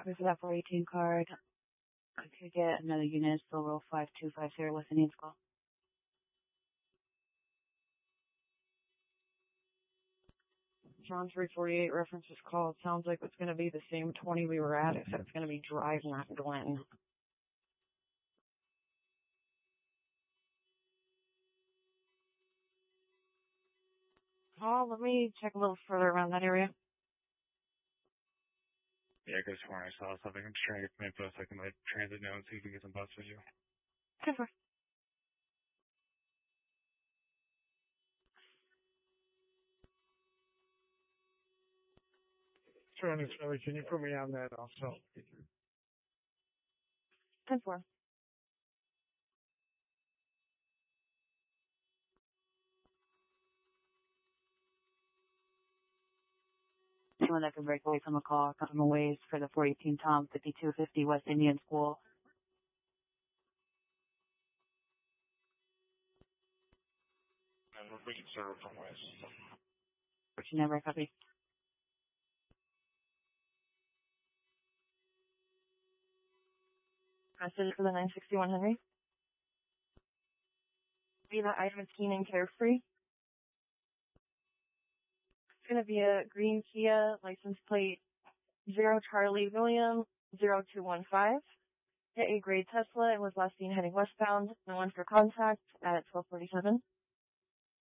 copy for that 418 card. I could get another unit, still roll 5250 with Indian School. John 348 reference is called. Sounds like it's going to be the same 20 we were at, except it's going to be Drive, not Glen. Oh, let me check a little further around that area. Yeah, because when I saw something, I'm just trying to get some info so I can let transit know and see if we can get some bus for you. Good for. Charlie, can you put me on that also? 10-4. Anyone that can break away from a call, come away for the 418 Tom, 5250 West Indian School. And we can serve from West. Virginia, never copy. Message for the 961 Henry. Be the item is Keen and Carefree. It's going to be a green Kia, license plate 0 Charlie William 0215. Hit a gray Tesla and was last seen heading westbound. No one for contact at 1247.